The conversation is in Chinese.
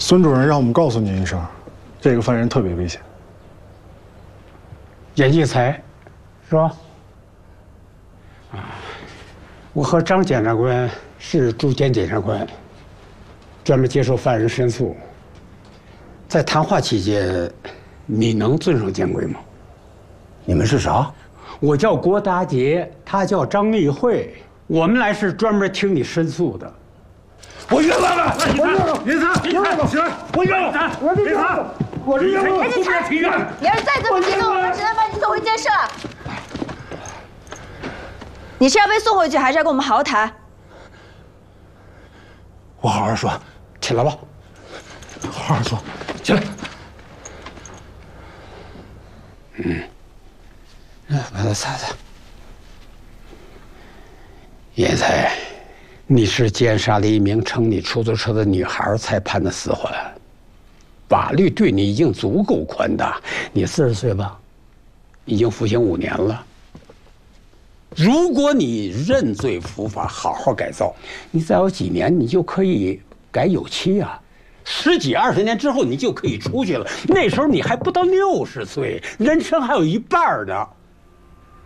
孙主任让我们告诉您一声，这个犯人特别危险。 严继才，是吧？啊，我和张检察官是驻监检察官，专门接受犯人申诉。在谈话期间，你能遵守监规吗？ 你们是啥？ 我叫郭达杰，他叫张立慧，我们来是专门听你申诉的。 我冤枉了！我冤枉！林三，行，我冤枉！林三，我是冤枉！ 严继才，你要是再这么激动，我们只能把你送回监舍了。你是要被送回去，还是要跟我们好好谈？ 我好好说， 起来吧， 好好说，起来。 把它擦擦。严才，你是奸杀了一名乘你出租车的女孩才判的死缓，法律对你已经足够宽大。你40岁吧，已经服刑5年了。如果你认罪伏法，好好改造，你再有几年，你就可以改有期啊。10几20年之后，你就可以出去了。那时候你还不到60岁，人生还有一半呢。